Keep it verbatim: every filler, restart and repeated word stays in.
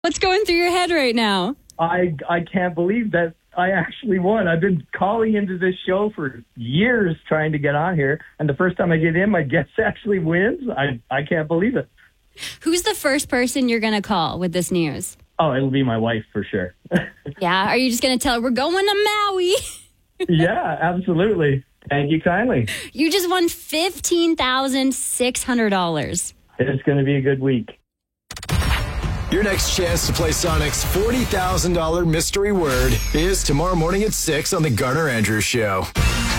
What's going through your head right now? I I can't believe that I actually won. I've been calling into this show for years trying to get on here, and the first time I get in, my guest actually wins. I, I can't believe it. Who's the first person you're going to call with this news? Oh, it'll be my wife for sure. Yeah? Are you just going to tell her we're going to Maui? Yeah, absolutely. Thank you kindly. You just won fifteen thousand six hundred dollars. It's going to be a good week. Your next chance to play Sonic's forty thousand dollars mystery word is tomorrow morning at six on The Garner Andrews Show.